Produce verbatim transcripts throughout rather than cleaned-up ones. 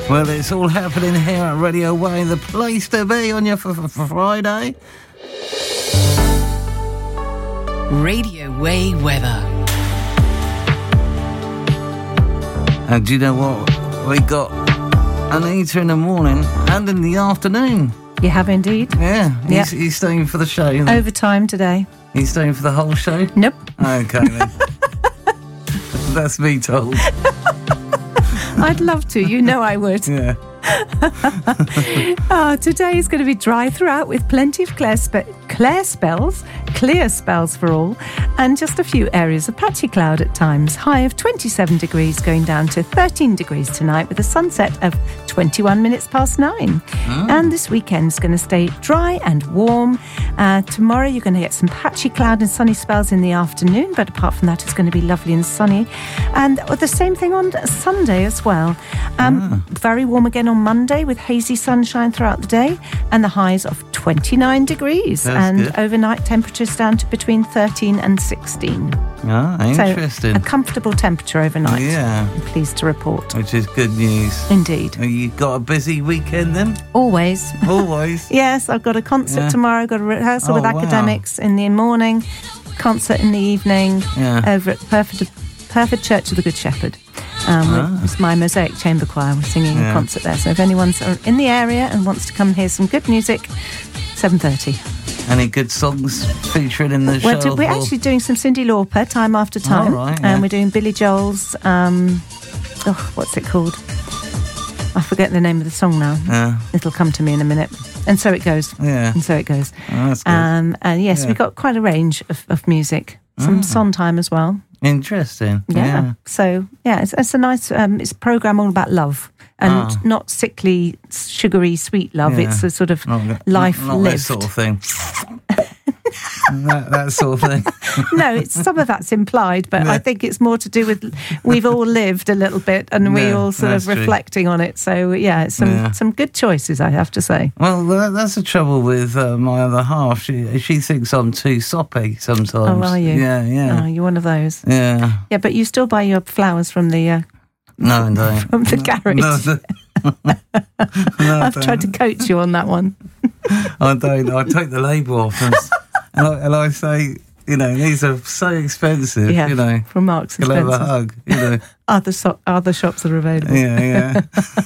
Well, it's all happening here at Radio Way, the place to be on your f- f- Friday. Radio Way weather. And do you know what? We got Anita in the morning and in the afternoon. You have indeed. Yeah. He's, Yep. he's staying for the show. Isn't he? Overtime today. He's staying for the whole show? Nope. Okay, then. That's me told. I'd love to. You know I would. Yeah. Oh, today is going to be dry throughout with plenty of clear, spe- clear spells, clear spells for all, and just a few areas of patchy cloud at times. High of twenty-seven degrees going down to thirteen degrees tonight with a sunset of twenty-one minutes past nine. Oh. And this weekend's going to stay dry and warm. Uh, tomorrow you're going to get some patchy cloud and sunny spells in the afternoon, but apart from that it's going to be lovely and sunny. And the same thing on Sunday as well. Um, ah. Very warm again on Monday with hazy sunshine throughout the day and the highs of twenty-nine degrees. That's and good. Overnight temperatures down to between thirteen and sixteen. Ah, interesting. So a comfortable temperature overnight. Yeah. I'm pleased to report. Which is good news. Indeed. Have you got a busy weekend then? Always. Always? Yes, I've got a concert yeah. tomorrow, got a rehearsal oh, with wow. academics in the morning, concert in the evening yeah. over at Perfect, Perfect Church of the Good Shepherd. Um, ah. It's my Mosaic Chamber Choir. We're singing yeah. a concert there. So if anyone's in the area and wants to come and hear some good music, seven thirty. Any good songs featuring in the well, show? We're or? actually doing some Cyndi Lauper, Time After Time. Oh, right, and yeah. we're doing Billy Joel's, um, oh, what's it called? I forget the name of the song now. Yeah. It'll come to me in a minute. And so it goes. Yeah. And so it goes. Oh, that's good. Um, and yes, yeah. we've got quite a range of, of music. Some oh. Sondheim as well. Interesting. Yeah. yeah. So, yeah, it's, it's a nice um, it's a programme all about love. And oh. not sickly, sugary, sweet love. Yeah. It's a sort of not, life not, not lived. That sort of thing. that, that sort of thing. No, it's some of that's implied, but yeah. I think it's more to do with we've all lived a little bit and we yeah, all sort of reflecting true. on it. So, yeah, it's some, yeah. some good choices, I have to say. Well, that, that's the trouble with uh, my other half. She she thinks I'm too soppy sometimes. Oh, are you? Yeah, yeah. Oh, you're one of those. Yeah. Yeah, but you still buy your flowers from the... Uh, No, I don't. From the garage. No, no, no, I've tried to coach you on that one. I don't. I take the label off and, and, I, and I say, you know, these are so expensive, yeah, you know. From Marks and Spencer. Have a hug, you know. Other, so- other shops are available. Yeah, yeah.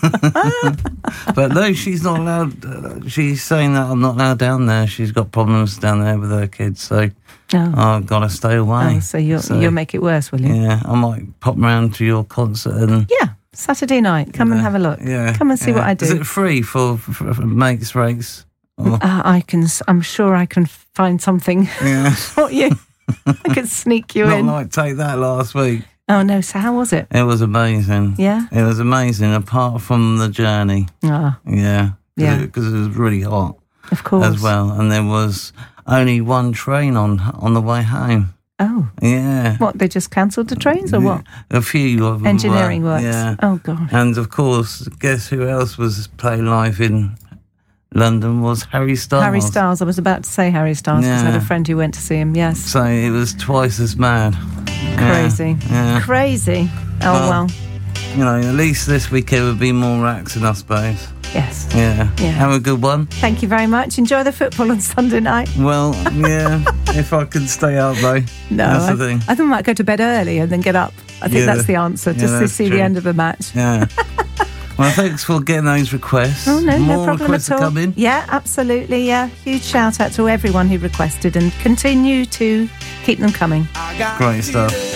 But no, she's not allowed. Uh, she's saying that I'm not allowed down there. She's got problems down there with her kids, so... Oh. I've got to stay away. Oh, so you'll, so you'll make it worse, will you? Yeah, I might pop round to your concert and... Yeah, Saturday night. Come yeah, and have a look. Yeah, Come and see yeah. what I do. Is it free for, for, for mates race? Uh, I can. I'm sure I can find something yeah. for you. I can sneak you Not in. Not like Take That last week. Oh no! So how was it? It was amazing. Yeah, it was amazing. Apart from the journey. Ah, yeah, yeah, because it, it was really hot. Of course, as well, and there was only one train on on the way home. Oh, yeah. What, they just cancelled the trains or what? A few of them. Engineering were, works. Yeah. Oh god. And of course, guess who else was playing live in London was Harry Styles. Harry Styles. I was about to say Harry Styles because yeah. I had a friend who went to see him. Yes. So it was twice as mad. Crazy. Yeah. Yeah. Crazy. Oh well, well. You know, at least this weekend would be more relaxing, I suppose. Yes. Yeah. yeah. Have a good one. Thank you very much. Enjoy the football on Sunday night. Well, yeah. If I can stay up, though. No, that's I, the thing. I think I might go to bed early and then get up. I think yeah. that's the answer, yeah, just to see true. the end of the match. Yeah. Well, thanks for getting those requests. Oh, no, More no problem requests at all. Are coming. Yeah, absolutely. Yeah. Huge shout out to everyone who requested and continue to keep them coming. Great stuff.